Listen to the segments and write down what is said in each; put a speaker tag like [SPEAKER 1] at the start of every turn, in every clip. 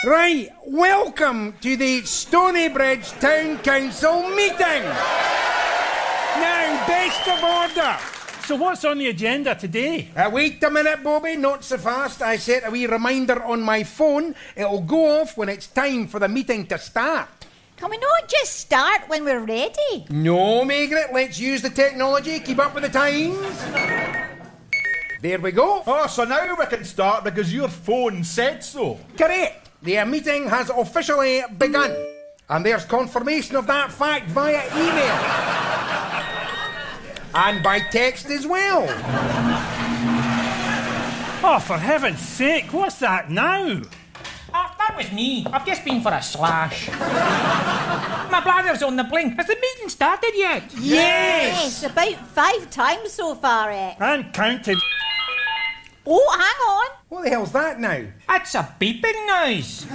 [SPEAKER 1] Right, welcome to the Stonybridge Town Council meeting. Now, best of order.
[SPEAKER 2] So what's on the agenda today?
[SPEAKER 1] Wait a minute, Bobby, not so fast. I set a wee reminder on my phone. It'll go off when it's time for the meeting to start.
[SPEAKER 3] Can we not just start when we're ready?
[SPEAKER 1] No, Margaret, let's use the technology, keep up with the times. There we go.
[SPEAKER 4] Oh, so now we can start because your phone said so.
[SPEAKER 1] Correct. The meeting has officially begun. And there's confirmation of that fact via email. And by text as well.
[SPEAKER 2] Oh, for heaven's sake, what's that now?
[SPEAKER 5] That was me. I've just been for a slash. My bladder's on the blink. Has the meeting started yet?
[SPEAKER 3] Yes, about 5 times so far,
[SPEAKER 2] And counted.
[SPEAKER 3] Oh, hang on.
[SPEAKER 1] What the hell's that now?
[SPEAKER 5] That's a beeping noise.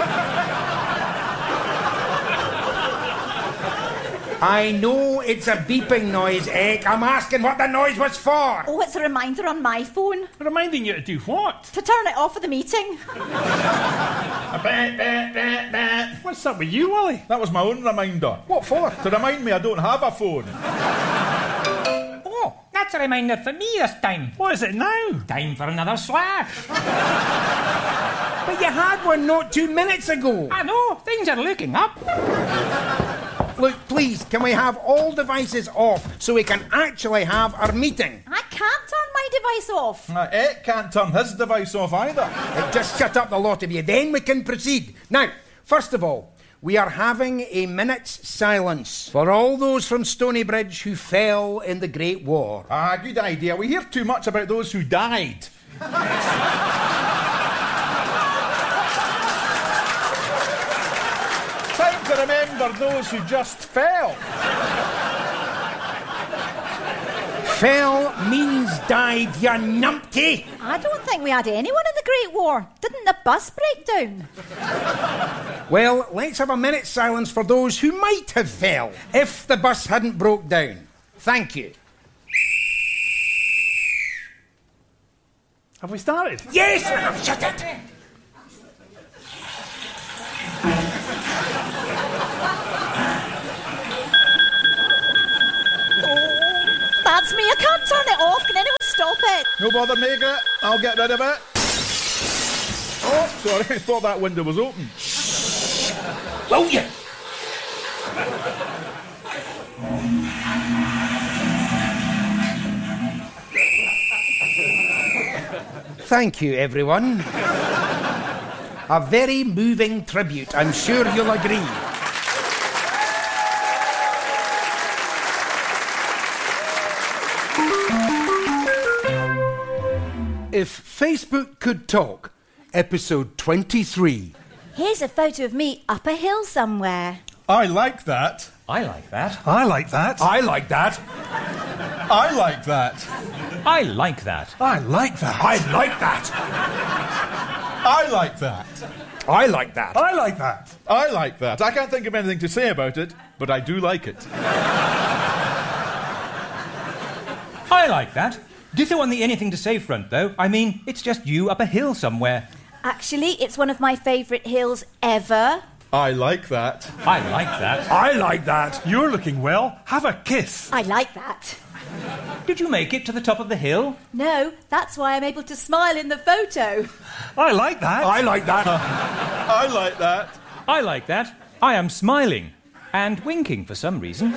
[SPEAKER 1] I know it's a beeping noise, Eck. I'm asking what the noise was for.
[SPEAKER 3] Oh, it's a reminder on my phone.
[SPEAKER 2] Reminding you to do what?
[SPEAKER 3] To turn it off for the meeting.
[SPEAKER 2] What's up with you, Willie?
[SPEAKER 4] That was my own reminder.
[SPEAKER 1] What for?
[SPEAKER 4] To remind me I don't have a phone.
[SPEAKER 5] Oh, that's a reminder for me this time.
[SPEAKER 2] What is it now?
[SPEAKER 5] Time for another slash.
[SPEAKER 1] But you had one not 2 minutes ago.
[SPEAKER 5] I know, things are looking up.
[SPEAKER 1] Look, please, can we have all devices off so we can actually have our meeting?
[SPEAKER 3] I can't turn my device off.
[SPEAKER 4] Ed can't turn his device off either.
[SPEAKER 1] Just shut up, the lot of you, then we can proceed. Now, first of all, we are having a minute's silence for all those from Stonybridge who fell in the Great War.
[SPEAKER 4] Good idea. We hear too much about those who died. Time to remember those who just fell.
[SPEAKER 1] Fell means died, you numpty.
[SPEAKER 3] I don't think we had anyone in the Great War. Didn't the bus break down?
[SPEAKER 1] Well, let's have a minute's silence for those who might have fell if the bus hadn't broke down. Thank you.
[SPEAKER 2] Have we started?
[SPEAKER 1] Yes! Shut it!
[SPEAKER 3] That's me. I can't turn it off. Can anyone stop it?
[SPEAKER 4] No bother, Margaret. I'll get rid of it. Oh, sorry. I thought that window was open.
[SPEAKER 1] Will you? Thank you, everyone. A very moving tribute, I'm sure you'll agree. If Facebook could talk, episode 23.
[SPEAKER 3] Here's a photo of me up a hill somewhere.
[SPEAKER 4] I like that.
[SPEAKER 5] I like that.
[SPEAKER 2] I like that.
[SPEAKER 1] I like that.
[SPEAKER 4] I like that.
[SPEAKER 5] I like that.
[SPEAKER 2] I like that.
[SPEAKER 1] I like that.
[SPEAKER 4] I like that.
[SPEAKER 1] I like that.
[SPEAKER 2] I like that.
[SPEAKER 4] I like that. I can't think of anything to say about it, but I do like it.
[SPEAKER 5] I like that. Ditto on the anything to say front, though. I mean, it's just you up a hill somewhere.
[SPEAKER 3] Actually, it's one of my favourite hills ever.
[SPEAKER 4] I like that.
[SPEAKER 5] I like that.
[SPEAKER 1] I like that.
[SPEAKER 2] You're looking well. Have a kiss.
[SPEAKER 3] I like that.
[SPEAKER 5] Did you make it to the top of the hill?
[SPEAKER 3] No, that's why I'm able to smile in the photo.
[SPEAKER 2] I like that.
[SPEAKER 1] I like that.
[SPEAKER 4] I like that.
[SPEAKER 5] I like that. I am smiling. And winking for some reason.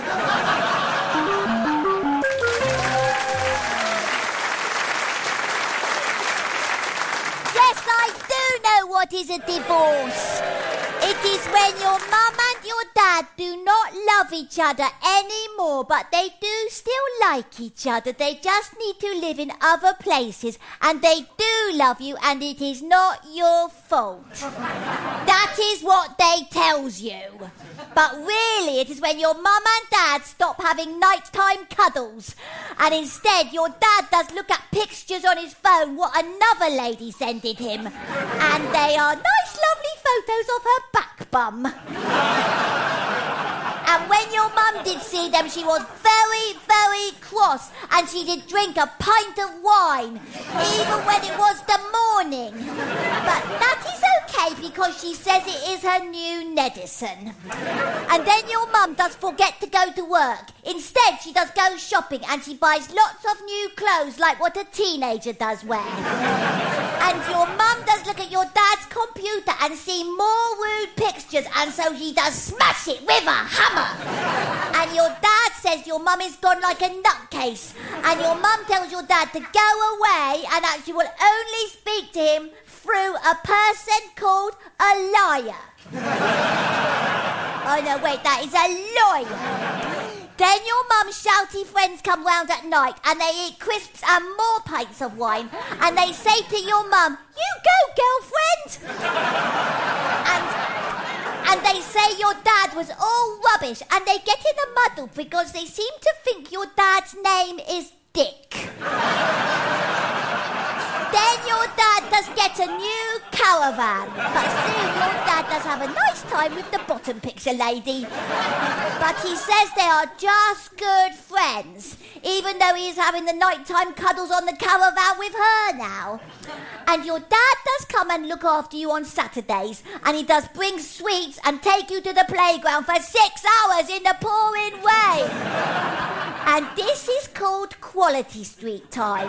[SPEAKER 6] What is a divorce? It is when your mum and your dad do not love each other anymore, but they do still like each other. They just need to live in other places, and they do love you, and it is not your fault. That is what they tells you. But really, it is when your mum and dad stop having nighttime cuddles, and instead your dad does look at pictures on his phone what another lady sended him, and they are nice lovely photos of her back bum. And when your mum did see them, she was very, very cross, and she did drink a pint of wine, even when it was the morning. But that is okay, because she says it is her new medicine. And then your mum does forget to go to work. Instead, she does go shopping, and she buys lots of new clothes, like what a teenager does wear. And your mum does look at your dad's computer and see more rude pictures, and so she does smash it with a hammer. And your dad says your mum is gone like a nutcase, and your mum tells your dad to go away and that she will only speak to him through a person called a liar. Oh no, wait, that is a lawyer. Then your mum's shouty friends come round at night, and they eat crisps and more pints of wine, and they say to your mum, "You go, girlfriend!" And they say your dad was all rubbish, and they get in a muddle because they seem to think your dad's name is Dick. Then your dad does get a new caravan, but soon your dad does have a nice time with the bottom picture lady. But he says they are just good friends, even though he is having the nighttime cuddles on the caravan with her now. And your dad does come and look after you on Saturdays, and he does bring sweets and take you to the playground for 6 hours in the pouring rain. And this is called Quality Street time.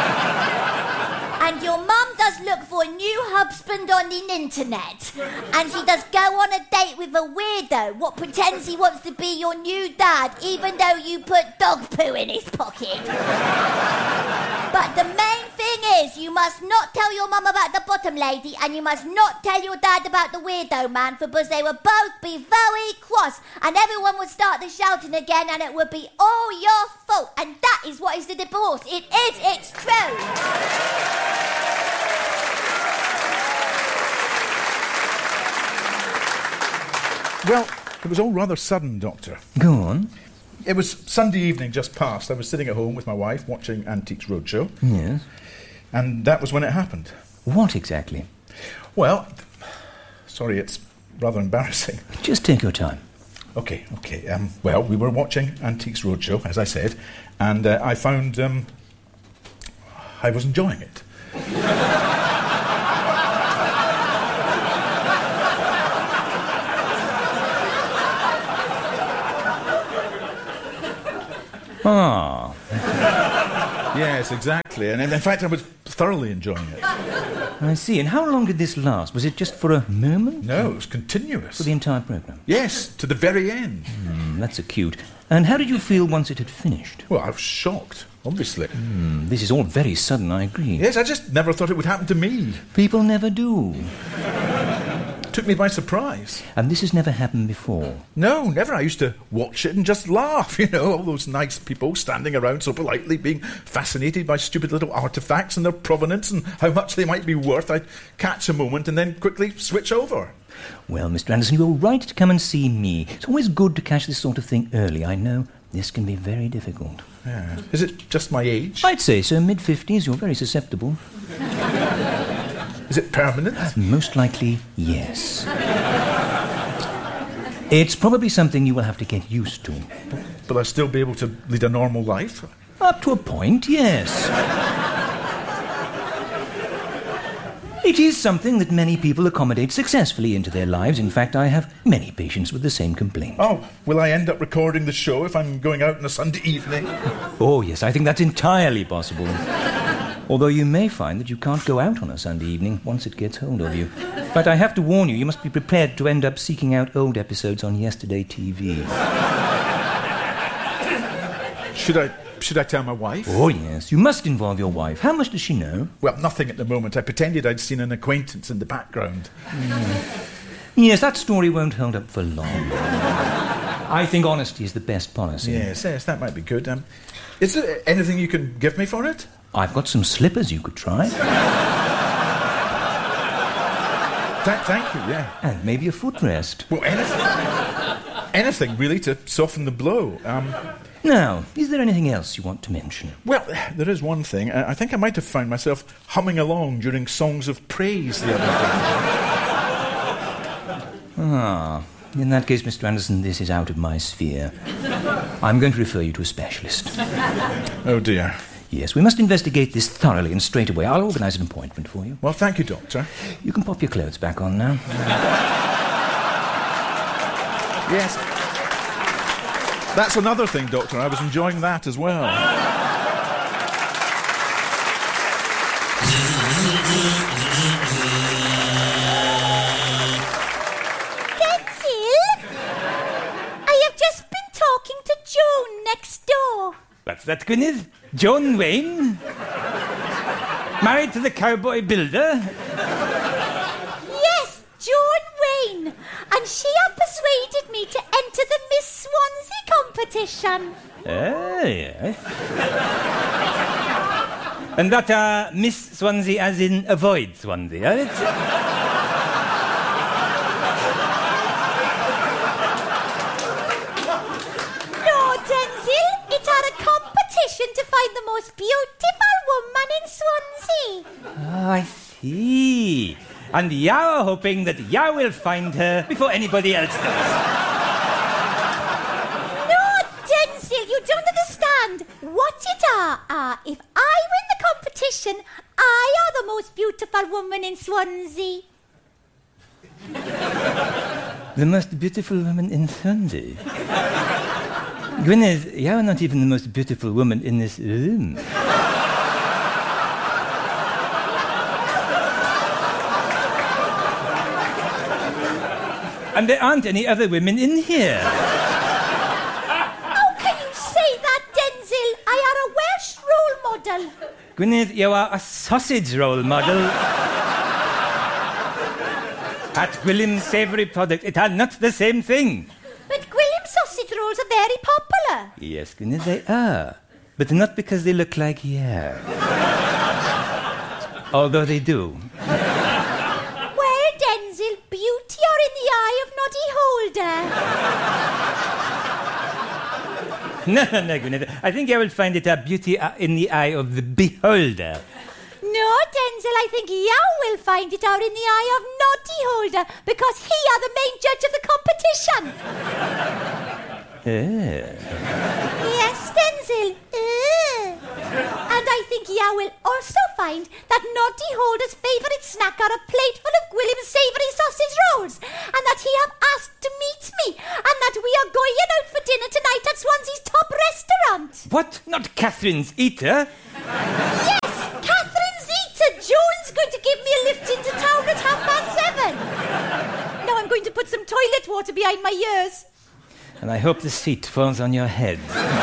[SPEAKER 6] And your mum does look for a new husband on the internet. And she does go on a date with a weirdo what pretends he wants to be your new dad, even though you put dog poo in his pocket. But the main thing is, you must not tell your mum about the bottom lady, and you must not tell your dad about the weirdo man, because they would both be very cross, and everyone would start the shouting again, and it would be all your fault. And that is what is the divorce. It is, it's true.
[SPEAKER 4] Well, it was all rather sudden, Doctor.
[SPEAKER 2] Go on.
[SPEAKER 4] It was Sunday evening just past. I was sitting at home with my wife watching Antiques Roadshow.
[SPEAKER 2] Yes.
[SPEAKER 4] And that was when it happened.
[SPEAKER 2] What exactly?
[SPEAKER 4] Well, sorry, it's rather embarrassing.
[SPEAKER 2] Just take your time.
[SPEAKER 4] Okay. Well, we were watching Antiques Roadshow, as I said, and I found I was enjoying it.
[SPEAKER 2] Ah.
[SPEAKER 4] Yes, exactly. And in fact, I was thoroughly enjoying it.
[SPEAKER 2] I see. And how long did this last? Was it just for a moment?
[SPEAKER 4] No, it was continuous.
[SPEAKER 2] For the entire programme?
[SPEAKER 4] Yes, to the very end.
[SPEAKER 2] That's acute. And how did you feel once it had finished?
[SPEAKER 4] Well, I was shocked, obviously.
[SPEAKER 2] This is all very sudden, I agree.
[SPEAKER 4] Yes, I just never thought it would happen to me.
[SPEAKER 2] People never do.
[SPEAKER 4] Took me by surprise.
[SPEAKER 2] And this has never happened before?
[SPEAKER 4] No, never. I used to watch it and just laugh, all those nice people standing around so politely, being fascinated by stupid little artefacts and their provenance and how much they might be worth. I'd catch a moment and then quickly switch over.
[SPEAKER 2] Well, Mr. Anderson, you're right to come and see me. It's always good to catch this sort of thing early. I know this can be very difficult.
[SPEAKER 4] Yeah. Is it just my age?
[SPEAKER 2] I'd say so. Mid-50s, you're very susceptible.
[SPEAKER 4] Is it permanent?
[SPEAKER 2] Most likely, yes. It's probably something you will have to get used to.
[SPEAKER 4] Will I still be able to lead a normal life?
[SPEAKER 2] Up to a point, yes. It is something that many people accommodate successfully into their lives. In fact, I have many patients with the same complaint.
[SPEAKER 4] Oh, will I end up recording the show if I'm going out on a Sunday evening?
[SPEAKER 2] Oh, yes, I think that's entirely possible. Although you may find that you can't go out on a Sunday evening once it gets hold of you. But I have to warn you, you must be prepared to end up seeking out old episodes on Yesterday TV.
[SPEAKER 4] Should I tell my wife?
[SPEAKER 2] Oh, yes, you must involve your wife. How much does she know?
[SPEAKER 4] Well, nothing at the moment. I pretended I'd seen an acquaintance in the background.
[SPEAKER 2] Yes, that story won't hold up for long. I think honesty is the best policy.
[SPEAKER 4] Yes, that might be good. Is there anything you can give me for it?
[SPEAKER 2] I've got some slippers you could try.
[SPEAKER 4] Thank you, yeah.
[SPEAKER 2] And maybe a footrest.
[SPEAKER 4] Well, anything really to soften the blow.
[SPEAKER 2] Now, is there anything else you want to mention?
[SPEAKER 4] Well, there is one thing. I think I might have found myself humming along during songs of praise the other day.
[SPEAKER 2] In that case, Mr. Anderson, this is out of my sphere. I'm going to refer you to a specialist.
[SPEAKER 4] Oh, dear.
[SPEAKER 2] Yes, we must investigate this thoroughly and straight away. I'll organise an appointment for you.
[SPEAKER 4] Well, thank you, Doctor.
[SPEAKER 2] You can pop your clothes back on now.
[SPEAKER 4] Yes. That's another thing, Doctor. I was enjoying that as well.
[SPEAKER 6] I have just been talking to Joan next door.
[SPEAKER 2] What's that, Gwyneth? Joan Wayne? Married to the cowboy builder?
[SPEAKER 6] Yes, Joan Wayne. And she has persuaded me to enter the Miss Swansea competition.
[SPEAKER 2] Oh, yes. And that, Miss Swansea as in avoid Swansea, eh?
[SPEAKER 6] To find the most beautiful woman in Swansea.
[SPEAKER 2] Oh, I see. And you are hoping that you will find her before anybody else does.
[SPEAKER 6] No, Denzil, you don't understand. What it are, if I win the competition, I are the most beautiful woman in Swansea.
[SPEAKER 2] The most beautiful woman in Swansea? Gwyneth, you are not even the most beautiful woman in this room. And there aren't any other women in here.
[SPEAKER 6] How can you say that, Denzil? I are a Welsh role model.
[SPEAKER 2] Gwyneth, you are a sausage role model. At Gwillim's savoury product, it are not the same thing.
[SPEAKER 6] But Gwillim's sausage rolls are very popular.
[SPEAKER 2] Yes, Gwyneth, they are. But not because they look like you. Although they do.
[SPEAKER 6] Well, Denzil, beauty are in the eye of Noddy Holder.
[SPEAKER 2] No, Gwyneth. I think I will find it a beauty in the eye of the beholder.
[SPEAKER 6] No, Denzil, I think you will find it out in the eye of Noddy Holder, because he are the main judge of the competition. Yes, Denzil. And I think you will also find that Noddy Holder's favourite snack are a plate full of Gwillim's savoury sausage rolls, and that he have asked to meet me, and that we are going out for dinner tonight at Swansea's top restaurant.
[SPEAKER 2] What? Not Catherine's Eater?
[SPEAKER 6] Yes, Catherine's Eater. Joan's going to give me a lift into town at 7:30. Now I'm going to put some toilet water behind my ears.
[SPEAKER 2] And I hope the seat falls on your head.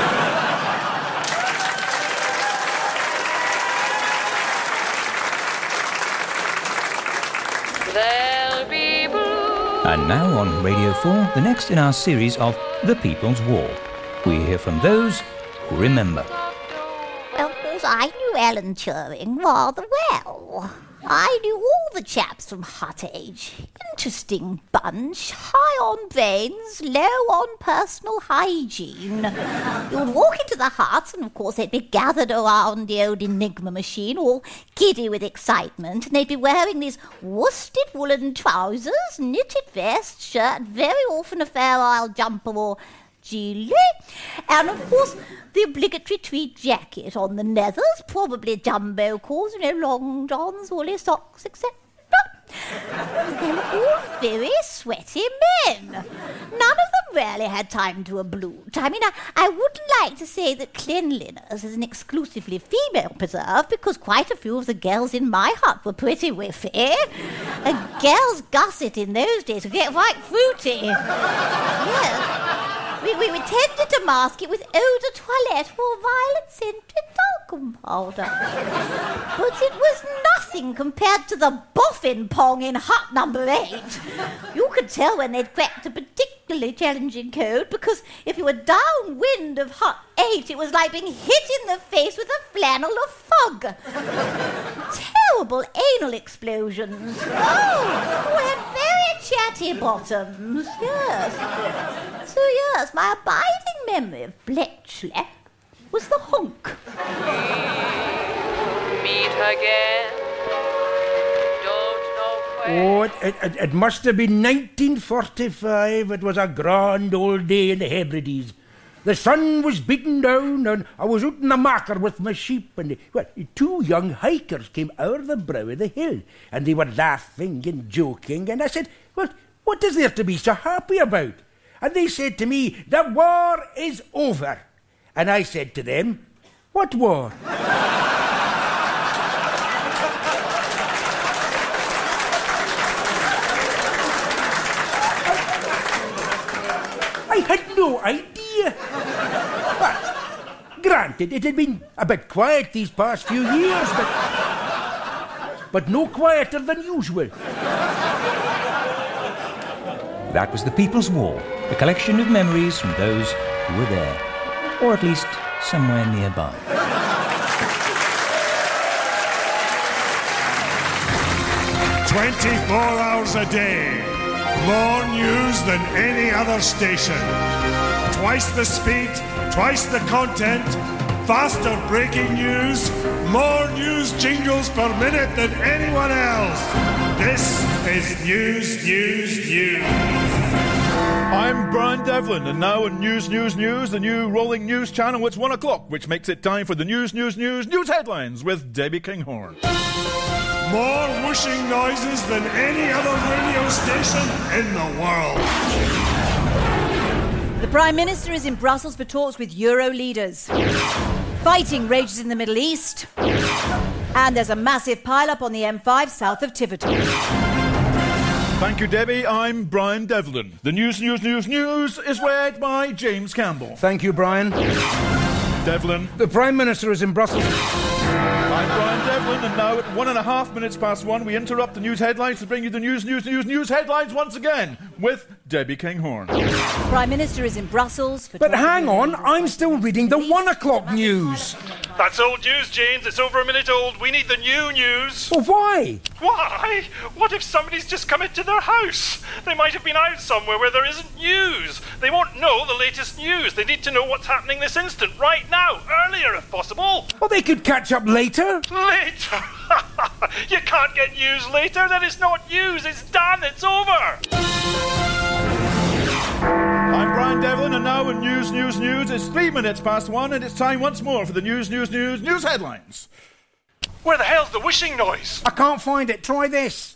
[SPEAKER 7] There'll be blue.
[SPEAKER 2] And now on Radio 4, the next in our series of The People's War. We hear from those who remember.
[SPEAKER 6] Of course, I knew Ellen Turing rather well. I knew all the chaps from Hut Age. Interesting bunch, high on brains, low on personal hygiene. You would walk into the huts, and of course they'd be gathered around the old Enigma machine, all giddy with excitement, and they'd be wearing these worsted woolen trousers, knitted vest, shirt, very often a Fair Isle jumper or gilet, and of course the obligatory tweed jacket on the nethers, probably jumbo calls, long johns, woolly socks, etc. They were all very sweaty men. None of them really had time to a bloot. I mean, I wouldn't like to say that cleanliness is an exclusively female preserve, because quite a few of the girls in my hut were pretty whiffy. A girl's gusset in those days could get quite fruity. Yes. We tended to mask it with eau de toilette or violet-scented talcum powder. But it was nothing compared to the boffin pong in hut number 8. You could tell when they'd cracked a particularly challenging code, because if you were downwind of hut 8, it was like being hit in the face with a flannel of fog. Terrible anal explosions. Oh, we had very chatty bottoms, yes. So yes, my abiding memory of Bletchley was the honk.
[SPEAKER 7] Meet again, don't know when.
[SPEAKER 1] Oh, it must have been 1945. It was a grand old day in the Hebrides. The sun was beating down, and I was out in the marker with my sheep, and two young hikers came out of the brow of the hill, and they were laughing and joking, and I said, well, what is there to be so happy about? And they said to me, the war is over. And I said to them, what war? I had no idea. Well, granted, it had been a bit quiet these past few years, but no quieter than usual.
[SPEAKER 2] That was The People's War, a collection of memories from those who were there, or at least somewhere nearby.
[SPEAKER 8] "24 hours a day, more news than any other station. Twice the speed, twice the content, faster breaking news, more news jingles per minute than anyone else. This is News, News, News."
[SPEAKER 4] I'm Brian Devlin, and now on News, News, News, the new rolling news channel, it's 1 o'clock, which makes it time for the News, News, News, news headlines with Debbie Kinghorn.
[SPEAKER 8] More whooshing noises than any other radio station in the world.
[SPEAKER 3] The Prime Minister is in Brussels for talks with Euro leaders. Fighting rages in the Middle East. And there's a massive pile-up on the M5 south of Tiverton.
[SPEAKER 4] Thank you, Debbie. I'm Brian Devlin. The News, News, News, News is read by James Campbell.
[SPEAKER 1] Thank you, Brian.
[SPEAKER 4] Devlin.
[SPEAKER 1] The Prime Minister is in Brussels.
[SPEAKER 4] I'm Brian Devlin, and now at 1.5 minutes past 1, we interrupt the news headlines to bring you the news headlines once again with Debbie Kinghorn.
[SPEAKER 3] The Prime Minister is in Brussels for
[SPEAKER 1] But
[SPEAKER 3] talks
[SPEAKER 1] hang
[SPEAKER 3] with
[SPEAKER 1] on, I'm still reading the 1 o'clock news.
[SPEAKER 9] That's old news, James. It's over a minute old. We need the new news.
[SPEAKER 1] Well, why?
[SPEAKER 9] Why? What if somebody's just come into their house? They might have been out somewhere where there isn't news. They won't know the latest news. They need to know what's happening this instant, right now, earlier if possible.
[SPEAKER 1] Well, they could catch up later.
[SPEAKER 9] Later? You can't get news later. Then it's not news. It's done. It's over.
[SPEAKER 4] I'm Brian Devlin, and now in News, News, News, it's 3 minutes past 1, and it's time once more for the News, News, News, news headlines.
[SPEAKER 9] Where the hell's the whooshing noise?
[SPEAKER 1] I can't find it. Try this.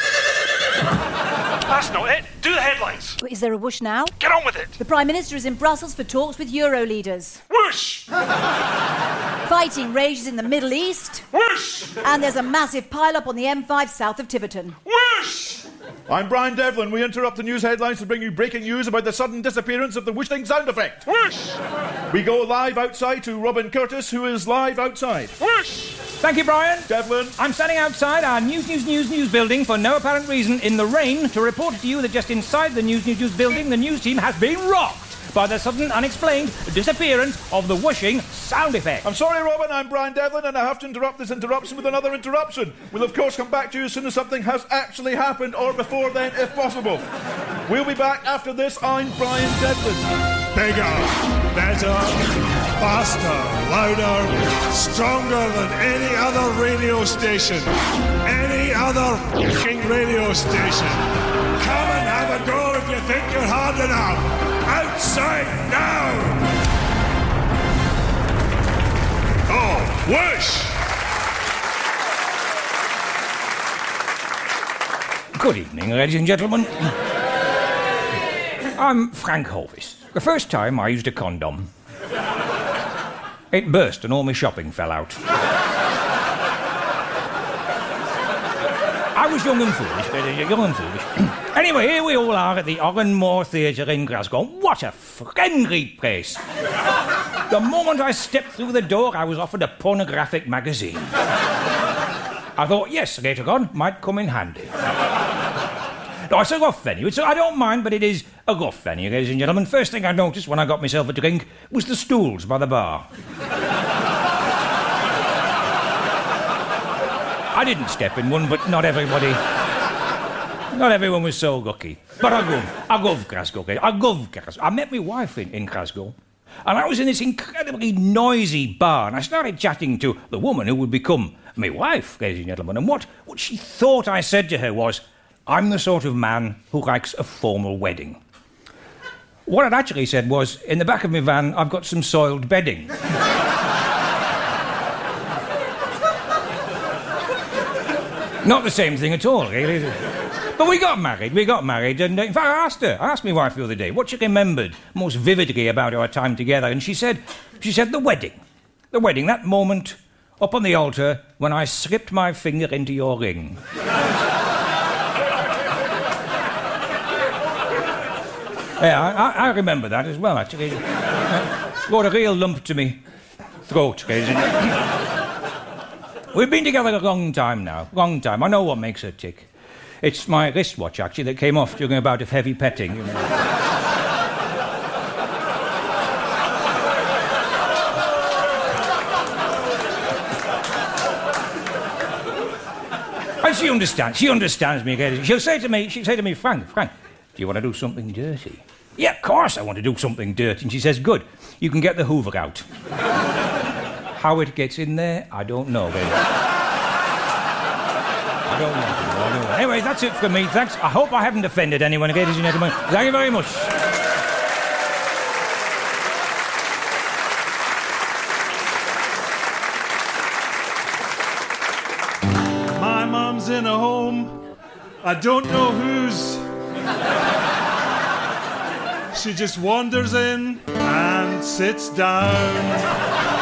[SPEAKER 9] That's not it. Do the headlines.
[SPEAKER 3] Is there a whoosh now?
[SPEAKER 9] Get on with it.
[SPEAKER 3] The Prime Minister is in Brussels for talks with Euro leaders.
[SPEAKER 9] Whoosh!
[SPEAKER 3] Fighting rages in the Middle East.
[SPEAKER 9] Whoosh!
[SPEAKER 3] And there's a massive pile-up on the M5 south of Tiverton.
[SPEAKER 9] Whoosh!
[SPEAKER 4] I'm Brian Devlin. We interrupt the news headlines to bring you breaking news about the sudden disappearance of the whooshing sound effect.
[SPEAKER 9] Whoosh!
[SPEAKER 4] We go live outside to Robin Curtis, who is live outside.
[SPEAKER 9] Whoosh!
[SPEAKER 5] Thank you, Brian.
[SPEAKER 4] Devlin.
[SPEAKER 5] I'm standing outside our News building for no apparent reason in the rain to report to you that just inside the News building, the news team has been rocked by the sudden, unexplained disappearance of the whooshing sound effect.
[SPEAKER 4] I'm sorry, Robin. I'm Brian Devlin, and I have to interrupt this interruption with another interruption. We'll, of course, come back to you as soon as something has actually happened, or before then, if possible. We'll be back after this. I'm Brian Devlin.
[SPEAKER 8] Bigger, better, faster, louder, stronger than any other radio station. Any other f***ing radio station. Come and have a go if you think you're hard enough. Outside now! Oh, whoosh!
[SPEAKER 2] Good evening, ladies and gentlemen. I'm Frank Holvis. The first time I used a condom, it burst and all my shopping fell out. I was young and foolish. Anyway, here we all are at the Oranmore Theatre in Glasgow. What a friendly place. The moment I stepped through the door, I was offered a pornographic magazine. I thought, yes, later on, might come in handy. No, it's a rough venue. I don't mind, but it is a rough venue, ladies and gentlemen. First thing I noticed when I got myself a drink was the stools by the bar. I didn't step in one, but not everybody. Not everyone was so lucky. But I love Glasgow. I love Glasgow. I met my wife in Glasgow. And I was in this incredibly noisy bar, and I started chatting to the woman who would become my wife, ladies and gentlemen. And what she thought I said to her was,
[SPEAKER 5] I'm the sort of man who likes a formal wedding. What I'd actually said was, in the back of my van, I've got some soiled bedding. Not the same thing at all, really, is it? But we got married, and in fact I asked my wife the other day what she remembered most vividly about our time together, and she said the wedding, that moment up on the altar when I slipped my finger into your ring. Yeah, I remember that as well, actually. Brought a real lump to me throat. We've been together a long time now, long time. I know what makes her tick. It's my wristwatch, actually, that came off during a bout of heavy petting, you know. And she understands me, okay? She'll say to me, Frank, do you want to do something dirty? Yeah, of course I want to do something dirty. And she says, good, you can get the Hoover out. How it gets in there, I don't know, baby. I don't know. Anyway, that's it for me. Thanks. I hope I haven't offended anyone, ladies and gentlemen. Thank you very much.
[SPEAKER 8] My mum's in a home. I don't know whose. She just wanders in and sits down.